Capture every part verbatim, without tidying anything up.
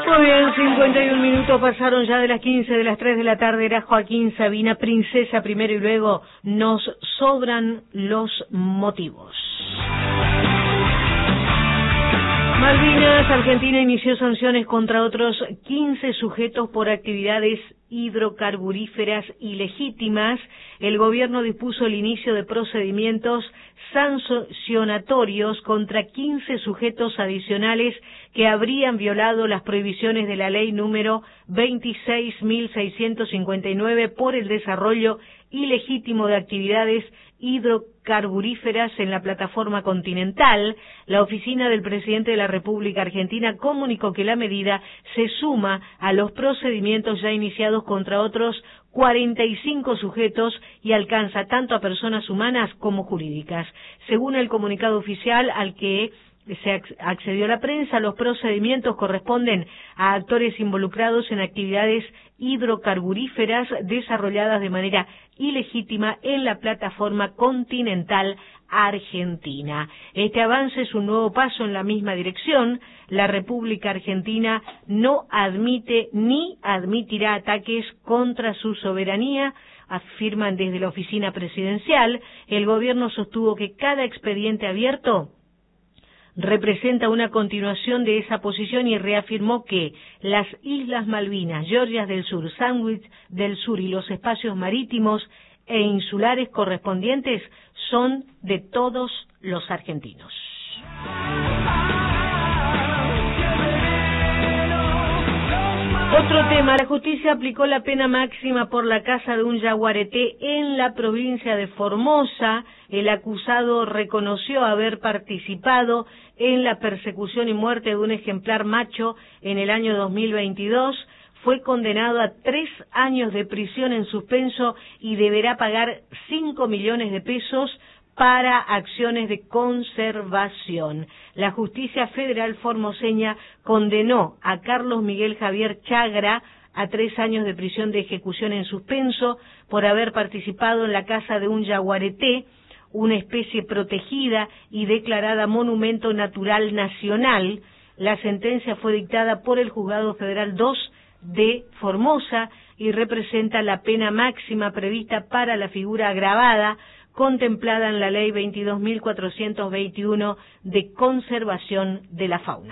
Muy bien, cincuenta y un minutos pasaron ya de las quince de las tres de la tarde. Era Joaquín Sabina, princesa primero y luego nos sobran los motivos. Malvinas, Argentina inició sanciones contra otros quince sujetos por actividades hidrocarburíferas ilegítimas. El gobierno dispuso el inicio de procedimientos sancionatorios contra quince sujetos adicionales que habrían violado las prohibiciones de la ley número veintiséis mil seiscientos cincuenta y nueve por el desarrollo ilegítimo de actividades hidrocarburíferas en la plataforma continental. La oficina del presidente de la República Argentina comunicó que la medida se suma a los procedimientos ya iniciados contra otros cuarenta y cinco sujetos y alcanza tanto a personas humanas como jurídicas. Según el comunicado oficial al que se accedió a la prensa, los procedimientos corresponden a actores involucrados en actividades hidrocarburíferas desarrolladas de manera ilegítima en la plataforma continental argentina. Este avance es un nuevo paso en la misma dirección. La República Argentina no admite ni admitirá ataques contra su soberanía, afirman desde la oficina presidencial. El gobierno sostuvo que cada expediente abierto representa una continuación de esa posición y reafirmó que las Islas Malvinas, Georgias del Sur, Sandwich del Sur y los espacios marítimos e insulares correspondientes son de todos los argentinos. Otro tema, la justicia aplicó la pena máxima por la caza de un yaguareté en la provincia de Formosa. El acusado reconoció haber participado en la persecución y muerte de un ejemplar macho en el año dos mil veintidós. Fue condenado a tres años de prisión en suspenso y deberá pagar cinco millones de pesos para acciones de conservación. La justicia federal formoseña condenó a Carlos Miguel Javier Chagra a tres años de prisión de ejecución en suspenso por haber participado en la caza de un yaguareté, una especie protegida y declarada Monumento Natural Nacional. La sentencia fue dictada por el Juzgado Federal dos de Formosa y representa la pena máxima prevista para la figura agravada contemplada en la Ley veintidós mil cuatrocientos veintiuno de conservación de la fauna.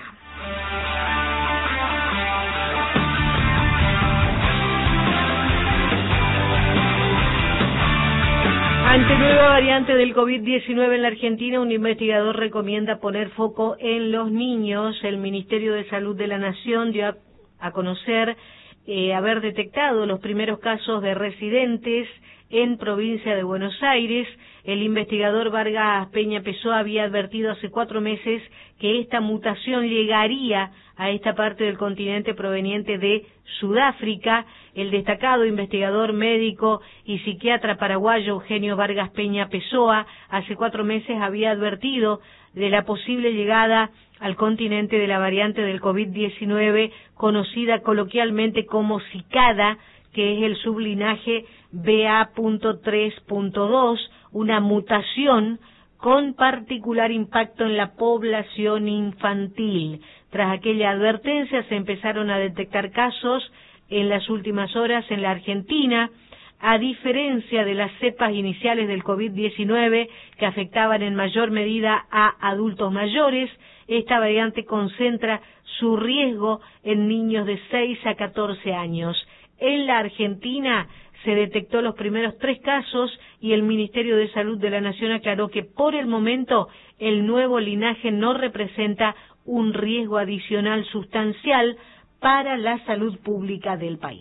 Ante nueva variante del COVID diecinueve en la Argentina, un investigador recomienda poner foco en los niños. El Ministerio de Salud de la Nación dio a, a conocer eh, haber detectado los primeros casos de residentes en provincia de Buenos Aires. El investigador Vargas Peña Pessoa había advertido hace cuatro meses que esta mutación llegaría a esta parte del continente proveniente de Sudáfrica. El destacado investigador médico y psiquiatra paraguayo Eugenio Vargas Peña Pessoa hace cuatro meses había advertido de la posible llegada al continente de la variante del COVID diecinueve conocida coloquialmente como cicada, que es el sublinaje B A tres punto dos, una mutación con particular impacto en la población infantil. Tras aquella advertencia se empezaron a detectar casos en las últimas horas en la Argentina. A diferencia de las cepas iniciales del COVID diecinueve que afectaban en mayor medida a adultos mayores, esta variante concentra su riesgo en niños de seis a catorce años. En la Argentina se detectó los primeros tres casos y el Ministerio de Salud de la Nación aclaró que por el momento el nuevo linaje no representa un riesgo adicional sustancial para la salud pública del país.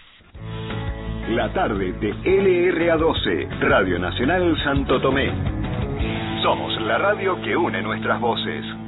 La tarde de L R A doce, Radio Nacional Santo Tomé. Somos la radio que une nuestras voces.